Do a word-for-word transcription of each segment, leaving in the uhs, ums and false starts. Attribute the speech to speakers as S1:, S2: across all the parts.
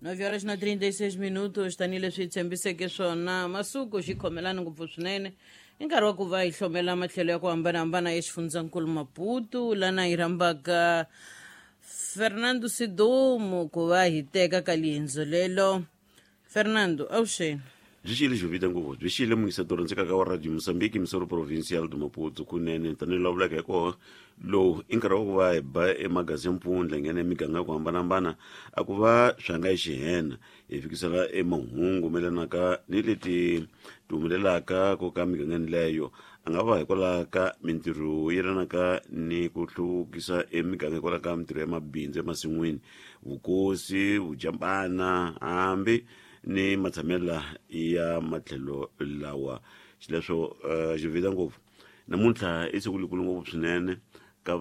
S1: nove horas na trinta e seis minutos tanile swi tshembiseke swona masuku xi khomelana ngopfu swinene i nkarhi wa ku va hi hlomela matlhelo ya ku hambanahambana exifundzakulu Maputo lana hi rhambaka Fernando Sidomo ku va hi teka ka liendzo lelo. Fernando, avuxeni.
S2: Bixile Jovita ngopfu bixile mungisador ndzi ka wa radio Mozambique misoro provincial de Maputo kunene tanile lavulaka hi koho lowu i nkarhi wa ku va hi ba emagazini mpundla nghena emiganga ya ku hambanahambana a ku va swanga hi xihena hi fikisela emahungu melanaka ni leti tumelelaka ko ka migangeni leyo a nga va hikwalaho ka mintirho yelanaka ni ku hluvukisa emiganga hikwalaho ka mintirho ya mabindzu emasin'wini vukosi vujampana hambi ni matsamela ya matlhelo lawa xileswo Jovita ngopfu namuntlha i siku likulu ngopfu swinene ka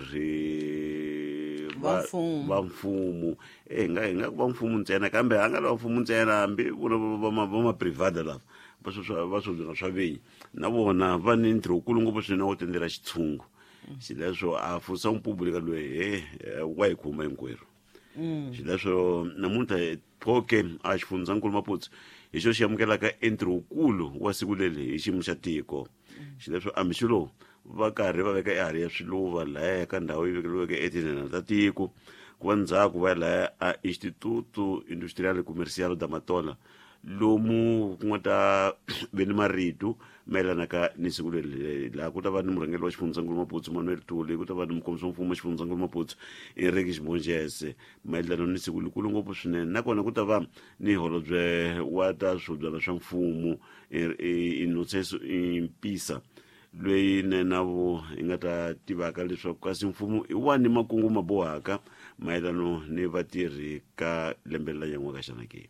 S2: vatirhi va mfumo eh nga nga va mfumo ntsena kambe a nga la mfumo ntsena hambi vona va ma private lava va swo va swo byona swa vinyi na vona va ni ntirho kulu ngopfu swinene wo tendela xitshungu xileswo a fusa mpubulika loyi eh wa hi khuma hinkwerhu xileswo namuntlha poke a xifundzakulu Maputo hi xo xi amukelaka entirho kulu wa siku leli hi xiyimo xa tiko xileswo ambishi lowu va karhi va veka ehari ya swiluva laya ka ndhawu yi vekeriweke etinhena ta tiko ku va ndzhaku va laya a Instituto Industrial Comercial da Matola lomu ku nga ta ve ni marito mayelana ka ni siku leri laha ku ta va ni murhangeri wa xifundzakulu Maputo Manuel Tuli ku ta va ni mukombisi wa mfumo wa xifundzakulu Maputo Enrique Xibonjese mayelana ni siku likulu ngopfu swinene nakona ku ta va ni holobye wa ta swo byala swa mfumo Innocent Mpisa loyi na vo hi nga ta tivaka leswaku kasi mfumo i wani makungu ma bohaka mayelana ni vatirhi ka lembe la yan'we ka xana ke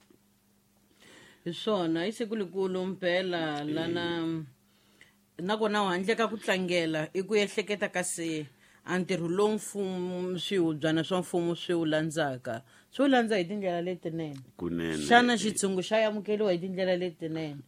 S1: hi swona i siku likulu mpela lana nakona handle ka ku tlangela i ku ehleketa kasi a ntirho lowu mfumo swihubyana swa mfumo swi wu landzaka swi wu landza hi tindlela letinene
S2: kunene
S1: xana xitshungu xa yamukeliwa hi tindlela letinene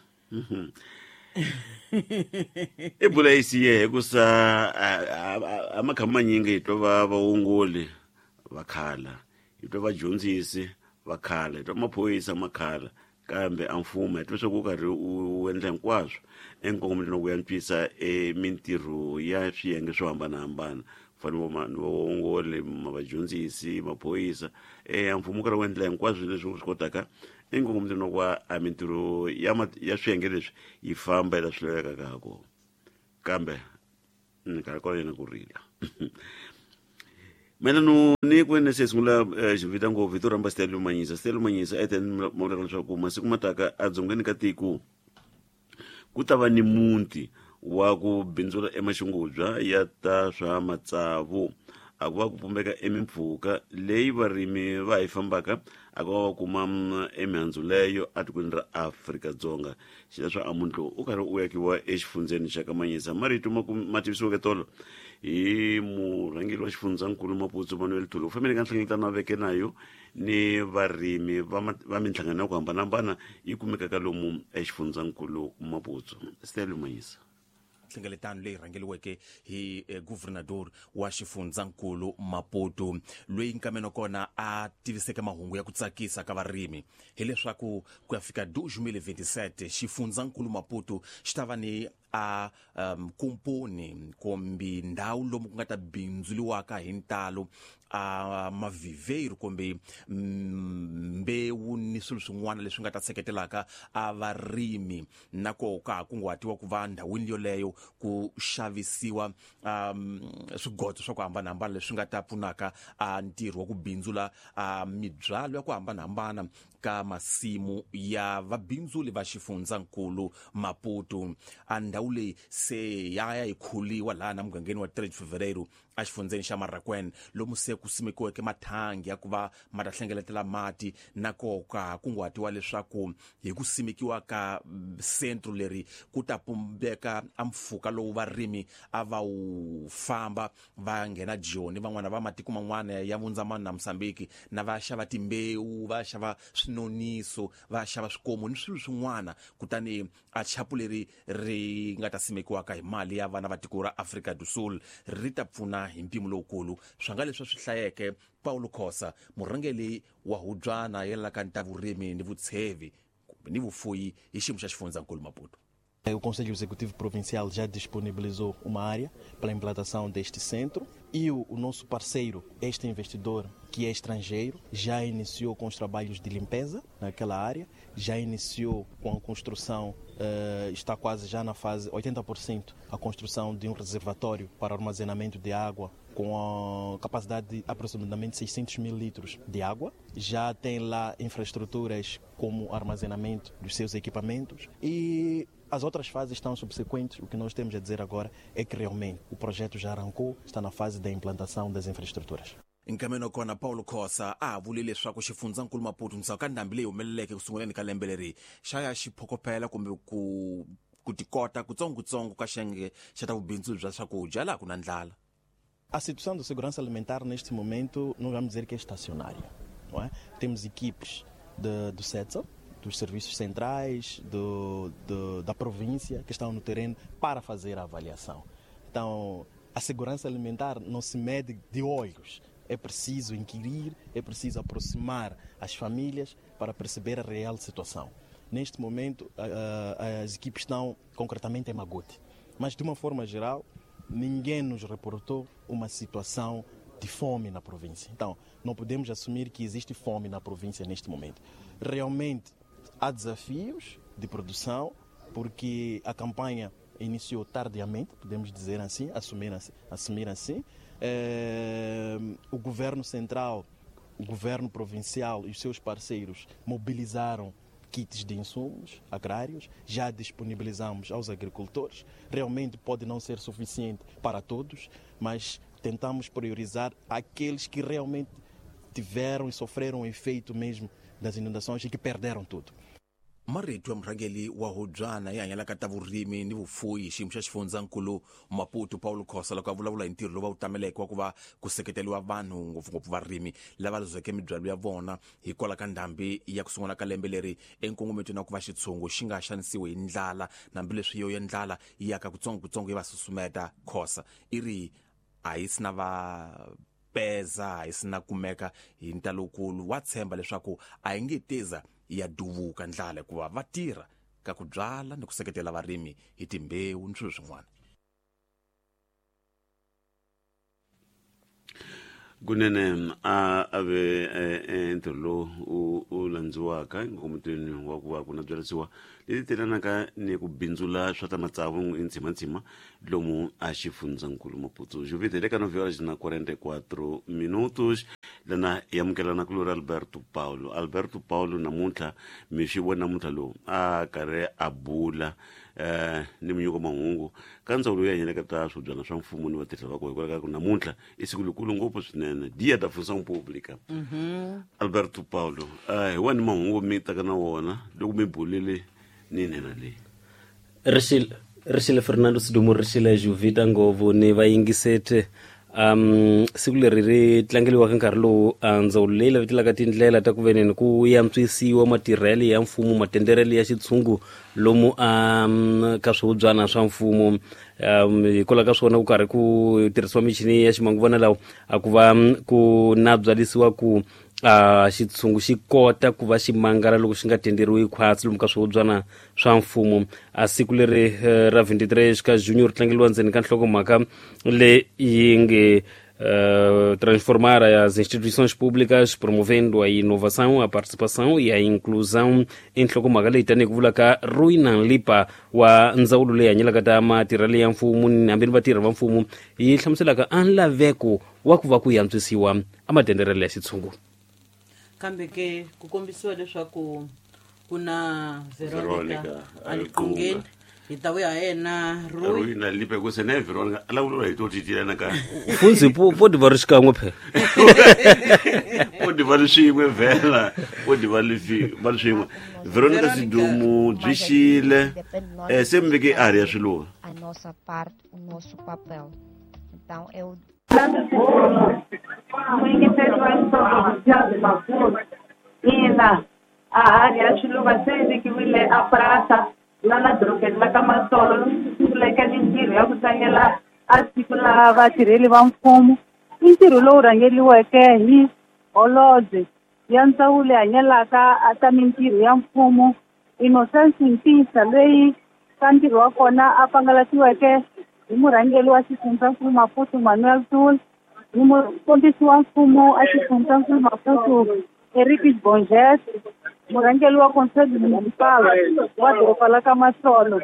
S2: e bula isiye hikusa a makhamba manyingi hi twa va vaongoli va khala hi twa vadyondzisi va khala hi twa maphoyisa makhala kambe a mfumo hi twa swa ku karhi u endla hinkwaswo enkongomeleni ku yantswisa mintirho ya swiyenge swo hambanahambana fana ni vaongoli vadyondzisi maphoyisa a mfumo karhi wu endla hinkwaswo leswi wu swi kotaka enkongomeleni ku a mintirho ya ya swiyenge leswi yi famba yi la swi lavekaka ha kona kambe nkarhi kona yena ku rila Melano ni ku ne se sungula Jovita ngopfu vito ramba Stella Manyisa Stella Manyisa ete mawulaka leswaku masiku mataka a dzongeni ka tiko ku ta va ni munti wa ku bindzula emaxungudya ya ta swa matsavu a ku va ku pumbeka emimpfhuka leyi varimi va hi fambaka a ku va va kuma emihandzu leyo atikweni ra Afrika-Dzonga xileswo a munhu u karhi u yakiwa exifundzeni xa ka Manyisa marito ma tivisiweke tolo hi murhangeri wa xifundzakulu Maputo Manuel Tuli u fanele ka nhlengeletano a veke nayo ni varimi va minhlangano ya ku hambanahambana yi kumekaka lomu exifundzakulu Maputo. Stella Manyisa
S3: nhlengeletano leyi rhangeliweke hi governador wa xifundzakulu Maputo loyi nkameno kona a tiviseke mahungu ya ku tsakisa ka varimi hileswaku ku ya fika twenty twenty-seven xifundzakulu Maputo xi ta va ni a um, kumponi kumbe ndhawu lomu ku nga ta bindzuliwaka hi ntalo a maviveri kumbe mbewu ni swilo swin'wana leswi nga ta seketelaka a varimi nako ka kunguhatiwa ku va ndhawini yoleyo ku xavisiwa um, swigodzo swa ku hambanahambana leswi nga ta pfunaka a ntirho wa ku bindzula a mibyalo ya ku hambanahambana ka masimu ya vabindzuli va xifundzakulu Maputo a ndhawu leyi se ya ya ikhuliwa laha na mugangeni wa three Fevereiro a xifundzeni xa Marakwen lomu se ku simekiweke mathangi ya ku va ma ta hlengeletela mati na koka kunguhatiwa leswaku hi ku simekiwa ka centro leri ku ta pumbeka a mpfhuka lowu varimi a va wu famba va nghena Joni van'wana va matiko man'wana ya Vundzamana na Mosambiki na va xava timbewu va xava swinoniso va xava swikomu ni swilo swin'wana kutani a chapu leri ri leyi nga ta simekiwaka hi mali ya vana va tiko ra Afrika du Sul ri ta pfuna hi mpimo lowukulu. Swi nga leswi swi hlayeke Paulo Khosa, murhangeli wa hubyana yelaka ta vurimi ni vutshevi ni vufuyi hi xiyimo xa xifundzankulu Maputo.
S4: O Conselho Executivo Provincial já disponibilizou uma área para a implantação deste centro e o, o nosso parceiro, este investidor que é estrangeiro, já iniciou com os trabalhos de limpeza naquela área, já iniciou com a construção, uh, está quase já na fase oitenta por cento a construção de um reservatório para armazenamento de água com a capacidade de aproximadamente seiscentos mil litros de água. Já tem lá infraestruturas como armazenamento dos seus equipamentos e as outras fases estão subsequentes. O que nós temos a dizer agora é que realmente o projeto já arrancou, está na fase da implantação das infraestruturas.
S3: Nkameno kona Paulo Khosa a vule leswaku xifundzankulu Maputo ntsaka ndhambi leyi humeleleke kusunguleni ka lembe leri xa ya xiphokopela kumbe ku ku tikota kutsongotsongo ka xiyenge xa ta vubindzu bya swakudya laha ku na ndlala.
S4: A situação de segurança alimentar neste momento não vamos dizer que é estacionária, não é? Temos equipes de, do SETSA, dos serviços centrais, do, do, da província que estão no terreno para fazer a avaliação. Então, a segurança alimentar não se mede de olhos. É preciso inquirir, é preciso aproximar as famílias para perceber a real situação. Neste momento, as equipes estão concretamente em Magote, mas de uma forma geral, ninguém nos reportou uma situação de fome na província. Então, não podemos assumir que existe fome na província neste momento. Realmente, há desafios de produção, porque a campanha iniciou tardiamente, podemos dizer assim, assumir assim. Assumir assim. É, o governo central, o governo provincial e os seus parceiros mobilizaram kits de insumos agrários, já disponibilizamos aos agricultores. Realmente pode não ser suficiente para todos, mas tentamos priorizar aqueles que realmente tiveram e sofreram o efeito mesmo das inundações e que perderam tudo.
S3: Marito ya murhangeli wa hubyana ya hanyalaka ta vurimi ni vufuyi hi xiyimo xa xifundzankulu Maputo Paulo Khosa loko a vulavula hi ntirho lowu va wu tameleke wa ku va ku seketeliwa vanhu ngopfungopfu varimi lava luzeke mibyalo ya vona hi kwala ka ndhambi ya ku sungula ka lembe leri enkongometweni wa ku va xitshungu xi nga xanisiwi hi ndlala nambileswi yo ya ndlala yi yaka kutsongokutsongo yi va susumeta Khosa i ri a yi si na va peza a yi si na kumeka hi ntalokulu wa tshemba leswaku a yi nge teza ya duvuka ndlala hikuva va tirha ka ku byala ni ku seketela varimi hi timbewu ni swilo swin'wana.
S2: kunene a ave entirho lowu u landziwaka enkomitweni wa ku va ku na byarisiwa leti telanaka ni ku bindzula swa ta matsavu entshimantsima lomu a xifundzankulu Maputo. Juvite le ka nove horas na quarenta e quatro minutos lana yamukelana ku lura Alberto Paulo. Alberto Paulo namuntlha mi swi vona namuntlha lowu a karhi a bula eh ni munyuko mahungu ka ndzawulo ya hanyeleka ta swibyana swa mfumo ni vatirhi va kona hikwalaho ka ku namuntlha i siku likulu ngopfu swinene dia da função pública.
S1: Mhm.
S2: Alberto Paulo hi wani mahungu mi taka na wona loko mi bulile ni nena leyi.
S5: Rishile Rishile Fernando Sidumo Rishile Juvita ngopfu ni vayingisete um siku leri ri tlangeliwa ka nkarhi lowu ndzawulo leyi lavetelaka tindlela ta ku veneni ku yantswisiwa matirhelo ya mfumo matenderelo ya xitshungu lomu um ka swihubyana swa mfumo um hikwalaho ka swona ku karhi ku tirhisiwa michini ya ximanguvana lawa a ku va ku nabyalisiwa ku a xitshungu xi kota ku va xi mangala loko xi nga tenderiwi khwatsi lomu ka swihubyana swa mfumo. A siku leri ra twenty-three xika junior tlangeliwa ndzeni ka nhlokomhaka le yi nge uh, transformar as instituições públicas promovendo a inovação, a participação e a inclusão em nhlokomhaka leyi tanihi ku vula ka Ruinan Lipa wa ndzawulo leyi hanyelaka ta matirhelo ya mfumo hambi ni vatirhi va mfumo yi hlamuselaka a nlaveko wa ku va ku yantswisiwa a matenderelo ya xitshungu.
S1: Kambe ke ku kombisiwa leswaku kuna Veronica
S2: Veronica
S1: aliqungeni hi ta vuya yena Rui
S2: Rui na lipe ku se ne Veronica ala vulo hi to titilana ka
S5: funzi po po di va ri xikan'we phe
S2: po di va ri swin'we vela po di va li va swin'we. Veronica Sidumo Dzishile eh se mbeke area swilo
S6: a nossa parte, o nosso papel. Então eu
S7: ina a área xiluva sempre que vile a praça lana dorobeni la ka Matsolo lomu sunguleke mintirho ya ku tlangela a siku la vatirheli va mfumo. I ntirho lowu rhangeriweke hi Holobye ya Ndzawulo ya Hanyelaka ta Mintirho ya Mfumo Innocence Ntisa, leyi ka ntirho wa kona a pangalatiweke hi murhangeri wa xifundzankulu Maputo Manuel Tuli, hi mukombisi wa mfumo a xifundzankulu Maputo Eric Bonjes, murhangeri wa Konselo Municipal wa doroba la ka Matsolo,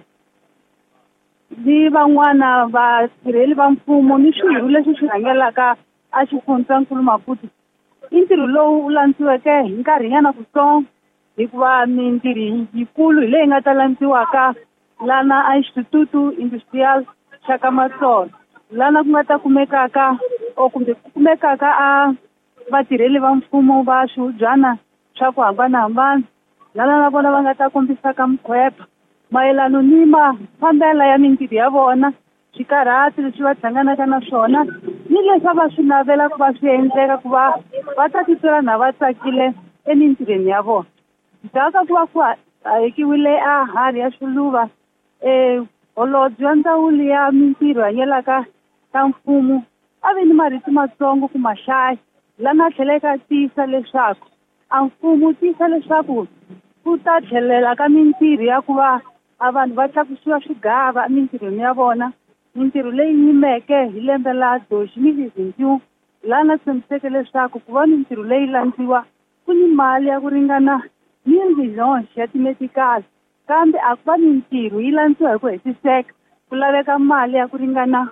S7: ni van'wana vatirheli va mfumo ni swirho leswi swi rhangelaka a xifundzankulu Maputo. I ntirho lowu u landziweke hi nkarhinyana kutsongo hikuva mintirho yikulu hi leyi nga ta landziwaka lana a Instituto Industrial xa ka Matsolo, lana ku nga ta kumekaka o kumbe ku kumekaka a vatirheli va mfumo va swihubyana swa ku hambanahambana, lana na vona va nga ta kombisaka mukhwepha mayelano ni mafambela ya mintirho ya vona, swikarhati leswi va hlanganaka na swona ni leswi va swi navela ku va swi endleka ku va va ta titwela na va tsakile emintirhweni ya vona. Ndzhaka ku va ku hayekiwile a hari ya Xuluva e Holobye wa Ndzawulo ya Mintirho Hanyelaka ta Mfumo a ve ni marito matsongo ku mahlaya, lana tlheleka tisa leswaku a mfumo tisa leswaku ku ta tlhelela ka mintirho ya ku va a vanhu va tlakusiwa swigava emintirhweni ya vona, mintirho leyi yimeke hi lembe la doxi ni vhintiwu, lana tshembiseke leswaku ku va mintirho leyi landziwa ku ni mali ya ku ringana miliyoni ya timetikali, kambe a ku va mintirho yi landziwa hi ku hetiseka ku laveka mali ya ku ringana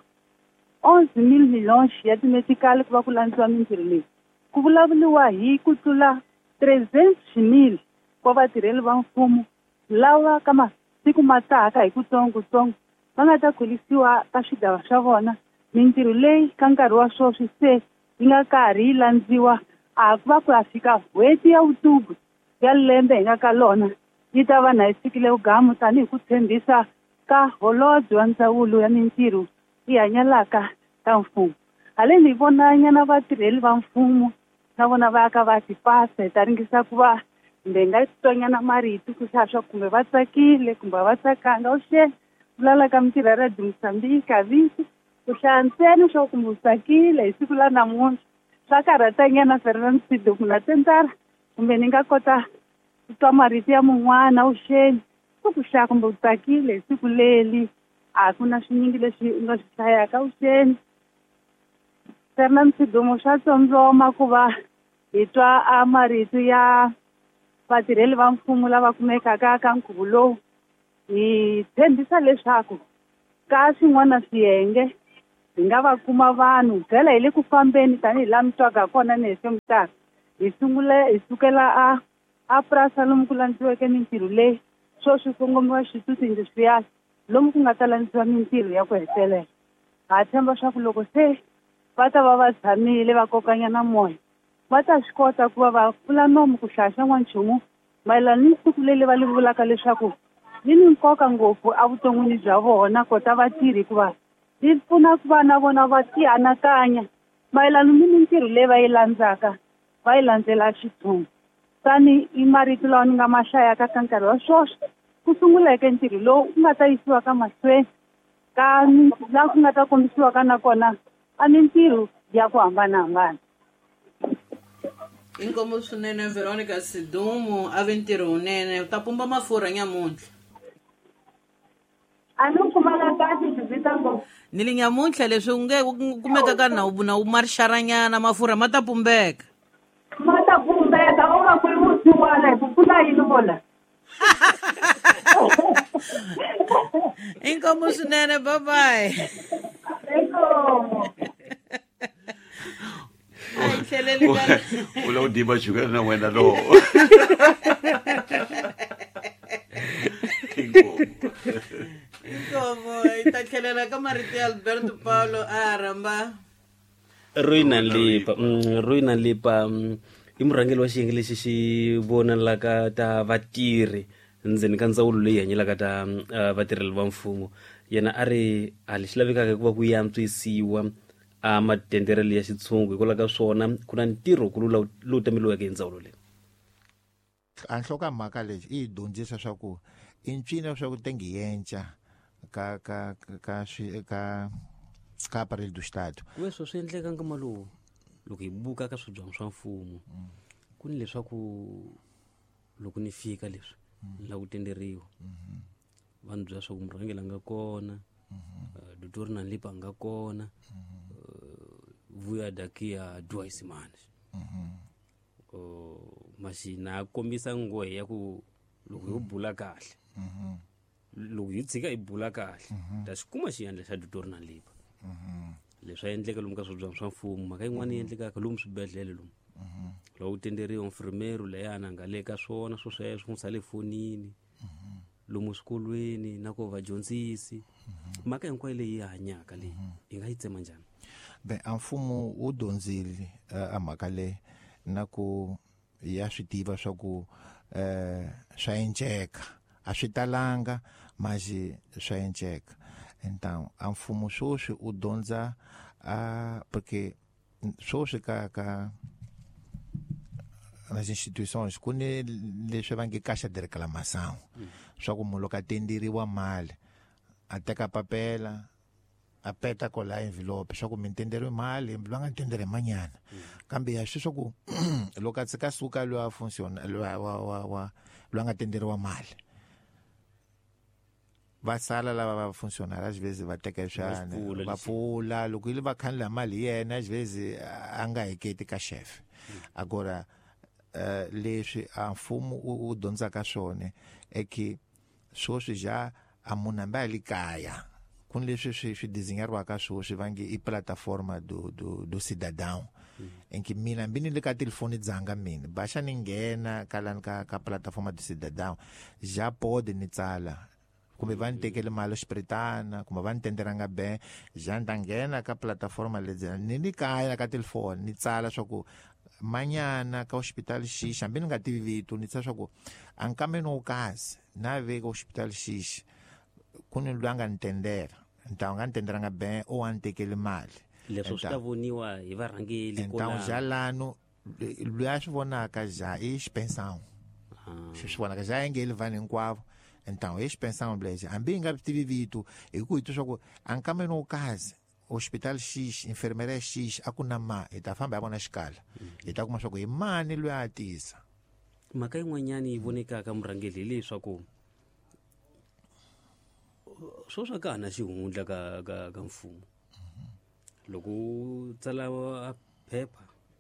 S7: onze miliyoni ya timetikali ku va ku landziwa mintirho leyi. Ku vulavuliwa hi ku tlula trezensi mil wa vatirheli va mfumo lava ka masiku mataka hi kutsongotsongo va nga ta khulisiwa ka swigava swa vona. Mintirho leyi ka nkarhi wa swoswi se yi nga karhi yi landziwa a ku va ku ya fika n'hweti ya Vutubu ya lembe hi nga ka lona yi ta va na yi fikile ugamu tanihi ku tshembisa ka Holobye wa Ndzawulo ya Mintirho yi Hanyelaka ta Mfumo. Haleni hi vona nyana vatirheli va mfumo na vona va ka va tipasa hi ta ringisa ku va mbe nga titwanyana marito ku xaxa kumbe va tsakile kumbe va tsakanga u xe vulala ka mintirho ya Radio Mozambique avisi ku hlaya ntsena swo kumbe u tsakile hi siku la namuntlha swa karhatanyana Ferdinand Sido na tentara kumbe ni nga kota ku twa marito ya mun'wana u xeni ku ku hlaya kumbe u tsakile hi siku leli a ku na swinyingi leswi u nga swi hlayaka u xeni. Ferdinand Sido swa tsondzoma ku va hi twa a marito ya vatirheli va mfumo lava kumekaka ka nkhuvo lowu. Hi tshembisa leswaku ka swin'wana swiyenge hi nga va kuma vanhu byela hi le ku fambeni tanihi laha mi twaka kona ni hefemitara hi sungule hi sukela a a purasa lomu ku landziweke mintirho leyi swo swi kongomiwa Instituto Industrial lomu ku nga ta landziwa mintirho ya ku hetelela. Ha tshemba swa ku loko se va ta va va tshamile va kokanyana moya va ta swi kota ku va va pfula nomu ku hlaya xan'wanchumu mayelana ni siku leli va li vulaka leswaku yi ni nkoka ngopfu evuton'wini bya vona kota vatirhi hikuva yi pfuna ku va na vona va ti anakanya mayelana ni mintirho leyi va yi landzaka va yi landzela xitshungu. Tani i marito lawa ni nga ma hlayaka ka nkarhi wa swoswi ku sunguleke ntirho lowu ku nga ta yisiwa ka mahlweni ka laha ku nga ta kombisiwa ka nakona a mintirho ya ku hambanahambana.
S1: Inkomo swinene Veronica Sidumo a ve ntirho unene u ta pumba mafurha nyamuntlha.
S7: A ni kumala kahle byi ngopfu.
S1: Ni li nyamuntlha leswi u nge kumekaka na u na u marixaranyana mafurha ma ta pumbeka.
S7: Ma ta pumbeka u nga ku mutsiwana hi ku pfuna yini vona.
S1: Inkomo swinene, bye bye.
S7: Inkomo.
S1: Ai tlheleli ka
S2: ula u diba sugar na wena lo.
S1: Inkomo ita tlhelela ka marito ya Alberto Paulo a ramba
S5: Ruina lipa mm, Ruina lipa mm, i murhangeri wa xiyenge lexi xi vonelaka ta vatirhi ndzeni ka ndzawulo leyi hanyelaka ta uh, vatirheli va mfumo. Yena a ri a lexi lavekaka ku va ku yantswisiwa a matenderelo ya xitshungu hikwalaho ka swona ku na ntirho ku lowu tameliweke hi ndzawulo leyi.
S8: A nhloka mhaka leyi i hi dyondzisa swa ku incina swa ku tengiyenca ka ka ka ka ka aparelho do Estado.
S5: Kuve swo swi endleka nkama lowu loko hi buka ka swibyangu swa mfumo ku ni leswaku loko ni fika leswi la ku tenderiwa vanhu bya swa ku murhangela nga kona Dr. Nanlipa nga kona Vuya Dakia Dwaisimane mashina a kombisa ngohe ya ku loko hi bula kahle loko hi tshika hi bula kahle ta swi kuma xiyandla xa Dr. Nanlipa leswi a endleka lomu ka swibyangu swa mfumo mhaka yin'wana yi endlekaka lomu swibedhlele lomu loko u tenderiwa mfirmeri leyana nga le ka swona swo sweswo n'wi sale fonini lomu swikolweni na ku vadyondzisi mhaka hinkwayo leyi hanyaka leyi yi nga yi tsema njhani?
S8: Be a mfumo wu dyondzile a mhaka leyi na ku ya swi tiva swa ku eh swa enceka a swi talanga maji swa enceka. Então a mfumo swoswi u dyondza a porque swoswi ka ka nas instituições ku ni leswi va nge caixa de reclamação swa ku munhu loko a tenderiwa mali a teka papela a peta kola envelope swa ku mi tenderiwe mali va nga tendere manyana kambe ya swi swa ku loko a tsika suka lo a funciona lo wa wa wa lo nga tenderiwa mali va sala lava va funcionários às vezes va teka xana va pfula loko ile va khanla mali yena às vezes a nga heketi ka chef agora Uh, leswi a mfumo u dyondza ka swona eki swo swi ja a munhu hambi a le kaya ku ni leswi swi swi dizineriwaka swo swi vangi i plataforma do do do cidadão em que mina mbini le ka telefone dzanga mina basha ni nghena ka lani ka ka plataforma do cidadão já pode ni tsala kumbe va ni tekele mali xipiritana kumbe va ni tenderanga be já ni ta nghena ka plataforma ledzina ni ni kaya ka telefone ni tsala swa ku manyana ka hospital xixi hambi ni nga tivi vito ni tsala swa ku a nkameno kazi na ve ka hospital xixi ku ni loyi a nga ni tendera nta nga ni tenderanga be o wa ni tekele mali
S5: leswo swi ta voniwa hi varhangeli
S8: então já lano loyi a swi vonaka já i xipensão swi swi vonaka já engeli vanhu hinkwavo então i xipensão lexi hambi hi nga tivi vito hi ku hi twa swa ku a nkameno kazi hospital xixi enfermeira xixi a ku na ma hi ta famba ya vona xikala hi ta kuma swa ku hi mani loyi a tisa.
S5: Mhaka yin'wanyana yi vonekaka murhangeli hi leswaku swo swa ka hana xihundla ka ka ka mfumo loko u tsala a phepha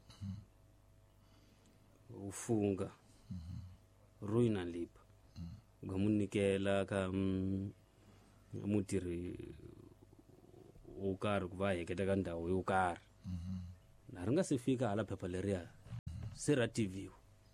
S5: u funga Roy Nanlipa u nga mu nyikela ka mutirhi wo karhi ku va heketa ka ndhawu yo karhi na ri nga se fika hala phepha leriya se ra tiviwa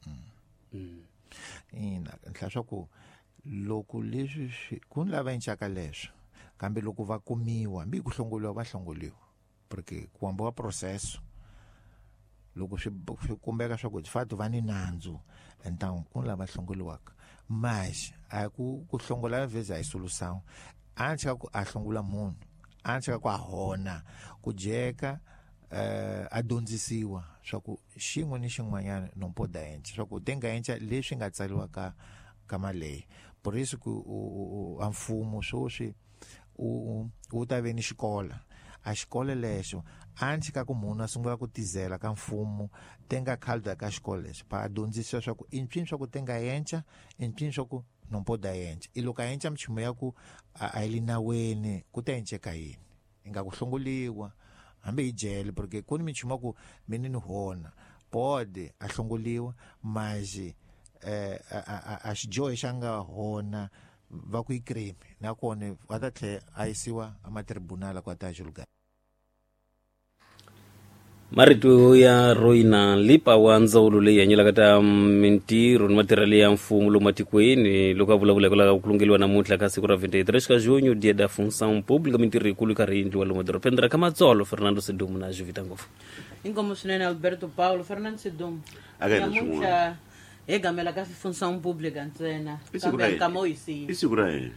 S8: ina ntlha swa ku loko leswi ku ni lava encaka leswo kambe loko va kumiwa mbi ku hlongoliwa va hlongoliwa porque ku hamba wa processo loko swi kumbeka swa ku fatu va ni nandzu então ku ni lava hlongoliwaka mas a ku ku hlongola vhezi a hi solução antes ka ku a hlongola munhu antswa ku hona ku jeka eh a dyondzisiwa swa ku xin'we ni xin'wanyana no poda enca swa ku tenga enca leswi nga tsaliwa ka ka maleyi por isso ku a mfumo swo swi u u ta ve ni xikola a xikola lexo antswa ka ku munhu a sungula ku tizela ka mfumo tenga khalda ka xikola lexo pa dyondzisiwa swa ku incwini swa ku tenga enca incwini swa ku non poda enca iloka enca mchumo ya ku a ilinaweni ku ta enceka yini inga ku hlongoliwa hambi hi jele porque ku ni michumo ku mini ni hona pode a hlongoliwa maji eh a xijoyi xa nga hona va ku ikrimi nakone va ta tlhe a yisiwa amatribunala ku ta julga
S5: marito ya Roy Nanlipa wa ndzawulo leyi hanyelaka ta mintirho ni matirhelo ya mfumo lomu matikweni loko a vulavulaka laka ku lungeliwa namuntlha ka siku ra twenty-three ka junho dia da função pública mintirho yikulu karhi endliwa lomu madorobeni ra ka Matsolo. Fernando Sidumu na Juvita ngopfu
S1: inkomo swinene Alberto Paulo. Fernando Sidumu namuntlha hi gamela ka função pública ntsena kambe nkama yisiya
S2: isiku ra yena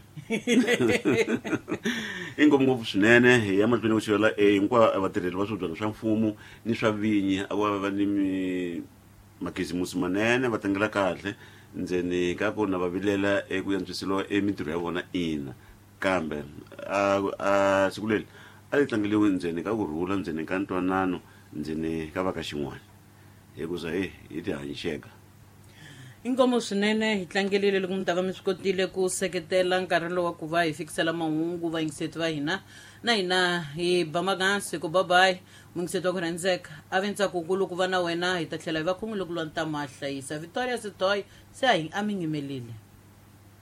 S2: inkomo ngopfu swinene hi ya mahlweni ku xivela hinkwa vatirheli va swibyangu swa mfumo ni swa vinyi a va va ni makhisimusi manene va tlangela kahle ndzeni ka ku na va vilela eku yantswiseliwa emitirho ya vona ina kambe a a siku leli a li tlangeliwe ndzeni ka kurhula ndzeni ka ntwanano ndzeni ka va ka xin'wana hikuza hi hi ti hanyixeka
S1: inkomo swinene hi tlangelile loko mi ta va mi swi kotile ku seketela nkarhi lowu wa ku va hi fikisela mahungu vayingiseti va hina na hina hi ba magansi ku babayi mungiseti wa ku rhandzeka a ve ntsakukulu ku va na wena hi ta tlhela hi va khunguli ku lwa ntamahlayisa Victoria Sitoy se a hi a mi yimelile